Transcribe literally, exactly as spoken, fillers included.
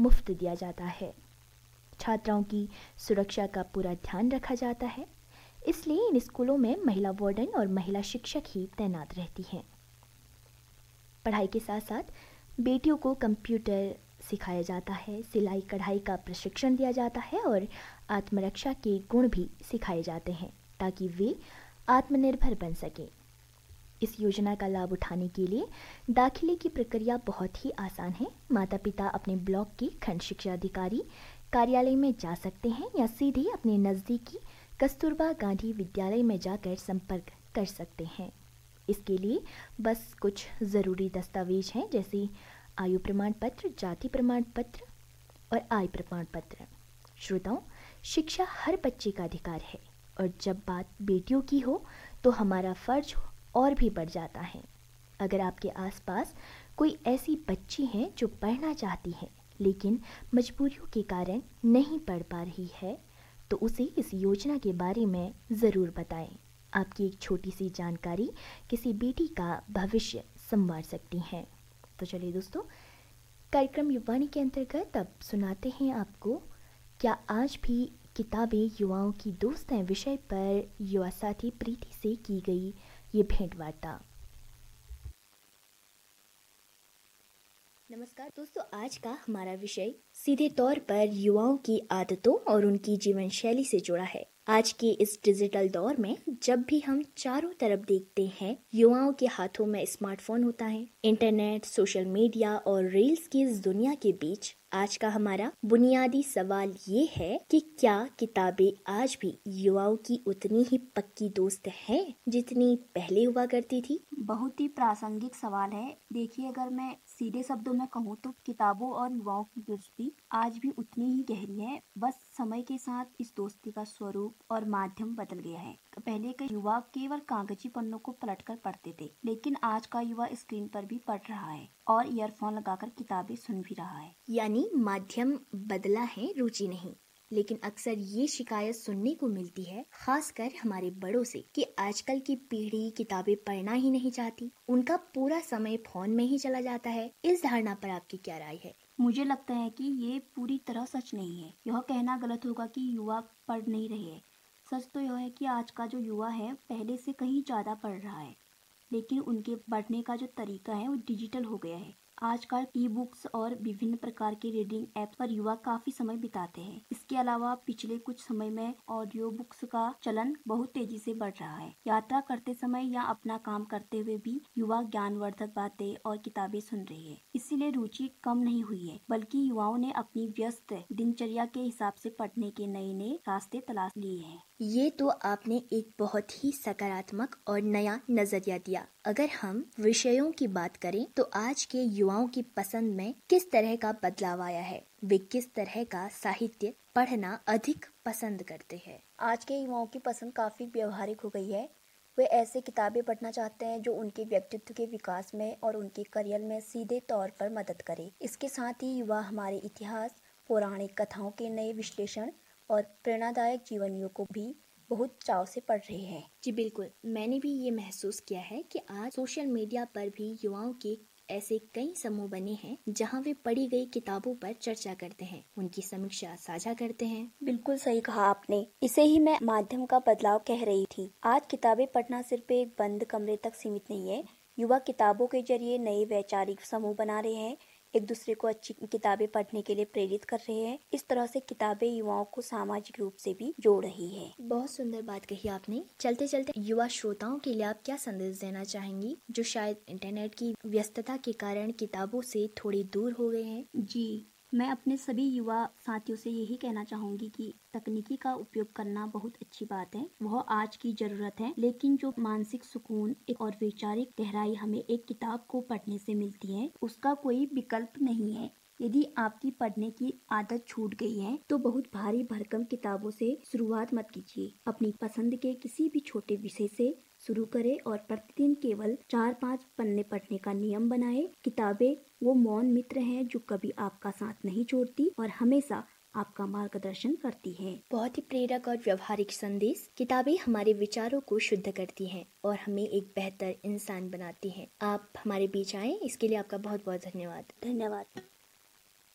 मुफ्त दिया जाता है। छात्राओं की सुरक्षा का पूरा ध्यान रखा जाता है, इसलिए इन स्कूलों में महिला वार्डन और महिला शिक्षक ही तैनात रहती हैं। पढ़ाई के साथ साथ बेटियों को कंप्यूटर सिखाया जाता है, सिलाई कढ़ाई का प्रशिक्षण दिया जाता है और आत्मरक्षा के गुण भी सिखाए जाते हैं ताकि वे आत्मनिर्भर बन सकें। इस योजना का लाभ उठाने के लिए दाखिले की प्रक्रिया बहुत ही आसान है। माता पिता अपने ब्लॉक के खंड शिक्षा अधिकारी कार्यालय में जा सकते हैं या सीधे अपने नज़दीकी कस्तूरबा गांधी विद्यालय में जाकर संपर्क कर सकते हैं। इसके लिए बस कुछ ज़रूरी दस्तावेज हैं, जैसे आयु प्रमाण पत्र, जाति प्रमाण पत्र और आय प्रमाण पत्र। श्रोताओं, शिक्षा हर बच्चे का अधिकार है और जब बात बेटियों की हो तो हमारा फर्ज और भी बढ़ जाता है। अगर आपके आसपास कोई ऐसी बच्ची है जो पढ़ना चाहती है लेकिन मजबूरियों के कारण नहीं पढ़ पा रही है, तो उसे इस योजना के बारे में ज़रूर बताएं। आपकी एक छोटी सी जानकारी किसी बेटी का भविष्य संवार सकती है। तो चलिए दोस्तों, कार्यक्रम युवानी के अंतर्गत अब सुनाते हैं आपको क्या आज भी किताबें युवाओं की दोस्त हैं विषय पर युवा साथी प्रीति से की गई ये भेंट वार्ता। नमस्कार दोस्तों, आज का हमारा विषय सीधे तौर पर युवाओं की आदतों और उनकी जीवन शैली से जुड़ा है। आज के इस डिजिटल दौर में जब भी हम चारों तरफ देखते हैं, युवाओं के हाथों में स्मार्टफोन होता है। इंटरनेट, सोशल मीडिया और रील्स की इस दुनिया के बीच आज का हमारा बुनियादी सवाल ये है कि क्या किताबें आज भी युवाओं की उतनी ही पक्की दोस्त हैं जितनी पहले हुआ करती थी? बहुत ही प्रासंगिक सवाल है। देखिए, अगर मैं सीधे शब्दों में कहूँ तो किताबों और युवाओं की दोस्ती आज भी उतनी ही गहरी है। बस समय के साथ इस दोस्ती का स्वरूप और माध्यम बदल गया है। पहले के युवा केवल कागजी पन्नों को पलटकर पढ़ते थे, लेकिन आज का युवा स्क्रीन पर भी पढ़ रहा है और ईयरफोन लगाकर किताबें सुन भी रहा है। यानी माध्यम बदला है, रुचि नहीं। लेकिन अक्सर ये शिकायत सुनने को मिलती है, खासकर हमारे बड़ों से, कि आजकल की पीढ़ी किताबें पढ़ना ही नहीं चाहती, उनका पूरा समय फोन में ही चला जाता है। इस धारणा पर आपकी क्या राय है? मुझे लगता है कि ये पूरी तरह सच नहीं है। यह कहना गलत होगा कि युवा पढ़ नहीं रहे हैं। सच तो यह है कि आज का जो युवा है पहले से कहीं ज़्यादा पढ़ रहा है, लेकिन उनके पढ़ने का जो तरीका है वो डिजिटल हो गया है। आजकल ई बुक्स और विभिन्न प्रकार के रीडिंग ऐप पर युवा काफी समय बिताते हैं। इसके अलावा पिछले कुछ समय में ऑडियो बुक्स का चलन बहुत तेजी से बढ़ रहा है। यात्रा करते समय या अपना काम करते हुए भी युवा ज्ञानवर्धक बातें और किताबें सुन रहे हैं। इसीलिए रुचि कम नहीं हुई है, बल्कि युवाओं ने अपनी व्यस्त दिनचर्या के हिसाब से पढ़ने के नए नए रास्ते तलाश लिए हैं। ये तो आपने एक बहुत ही सकारात्मक और नया नजरिया दिया। अगर हम विषयों की बात करें तो आज के युवाओं की पसंद में किस तरह का बदलाव आया है? वे किस तरह का साहित्य पढ़ना अधिक पसंद करते हैं? आज के युवाओं की पसंद काफी व्यवहारिक हो गई है। वे ऐसे किताबें पढ़ना चाहते हैं जो उनके व्यक्तित्व के विकास में और उनके करियर में सीधे तौर पर मदद करे। इसके साथ ही युवा हमारे इतिहास, पौराणिक कथाओं के नए विश्लेषण और प्रेरणादायक जीवनियों को भी बहुत चाव से पढ़ रहे हैं। जी बिल्कुल, मैंने भी ये महसूस किया है कि आज सोशल मीडिया पर भी युवाओं के ऐसे कई समूह बने हैं जहां वे पढ़ी गई किताबों पर चर्चा करते हैं, उनकी समीक्षा साझा करते हैं। बिल्कुल सही कहा आपने। इसे ही मैं माध्यम का बदलाव कह रही थी। आज किताबें पढ़ना सिर्फ एक बंद कमरे तक सीमित नहीं है। युवा किताबों के जरिए नए वैचारिक समूह बना रहे हैं, एक दूसरे को अच्छी किताबें पढ़ने के लिए प्रेरित कर रहे हैं। इस तरह से किताबें युवाओं को सामाजिक रूप से भी जोड़ रही है। बहुत सुंदर बात कही आपने। चलते चलते युवा श्रोताओं के लिए आप क्या संदेश देना चाहेंगी जो शायद इंटरनेट की व्यस्तता के कारण किताबों से थोड़ी दूर हो गए हैं? जी, मैं अपने सभी युवा साथियों से यही कहना चाहूंगी कि तकनीकी का उपयोग करना बहुत अच्छी बात है, वह आज की जरूरत है, लेकिन जो मानसिक सुकून और वैचारिक गहराई हमें एक किताब को पढ़ने से मिलती है, उसका कोई विकल्प नहीं है। यदि आपकी पढ़ने की आदत छूट गई है तो बहुत भारी भरकम किताबों से शुरुआत मत कीजिए। अपनी पसंद के किसी भी छोटे विषय से शुरू करें और प्रतिदिन केवल चार पाँच पन्ने पढ़ने का नियम बनाएं। किताबें वो मौन मित्र हैं जो कभी आपका साथ नहीं छोड़ती और हमेशा आपका मार्गदर्शन करती है। बहुत ही प्रेरक और व्यवहारिक संदेश। किताबें हमारे विचारों को शुद्ध करती हैं और हमें एक बेहतर इंसान बनाती हैं। आप हमारे बीच आए, इसके लिए आपका बहुत बहुत धन्यवाद। धन्यवाद।